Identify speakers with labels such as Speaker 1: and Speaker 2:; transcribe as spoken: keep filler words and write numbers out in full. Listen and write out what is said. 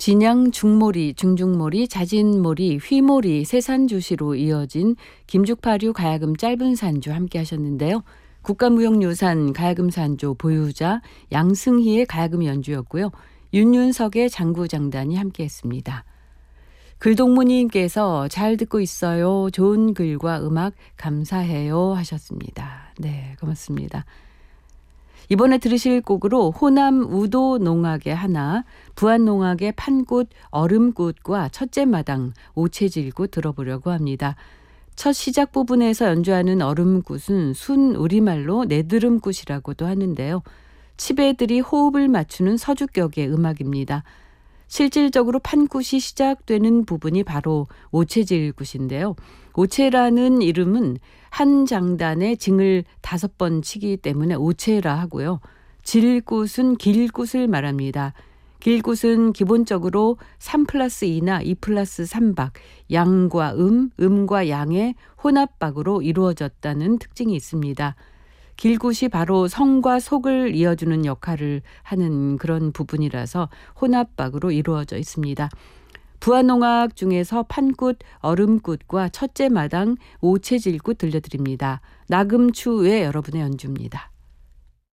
Speaker 1: 진양 중모리, 중중모리, 자진모리, 휘모리, 세산주시로 이어진 김죽파류 가야금 짧은 산조 함께 하셨는데요. 국가무형유산 가야금 산조 보유자 양승희의 가야금 연주였고요. 윤윤석의 장구장단이 함께 했습니다. 글동무님께서 잘 듣고 있어요. 좋은 글과 음악 감사해요 하셨습니다. 네, 고맙습니다. 이번에 들으실 곡으로 호남 우도 농악의 하나, 부안 농악의 판꽃, 얼음꽃과 첫째 마당, 오체질꽃 들어보려고 합니다. 첫 시작 부분에서 연주하는 얼음꽃은 순 우리말로 내드름꽃이라고도 하는데요. 치배들이 호흡을 맞추는 서주격의 음악입니다. 실질적으로 판꽃이 시작되는 부분이 바로 오체질꽃인데요. 오체라는 이름은 한 장단에 징을 다섯 번 치기 때문에 오체라 하고요. 질꽃은 길꽃을 말합니다. 길꽃은 기본적으로 삼 플러스 이나 이 플러스 삼 박, 양과 음, 음과 양의 혼합박으로 이루어졌다는 특징이 있습니다. 길꽃이 바로 성과 속을 이어주는 역할을 하는 그런 부분이라서 혼합박으로 이루어져 있습니다. 부안농악 중에서 판꽃, 얼음꽃과 첫째 마당, 오체질꽃 들려드립니다. 나금추의 여러분의 연주입니다.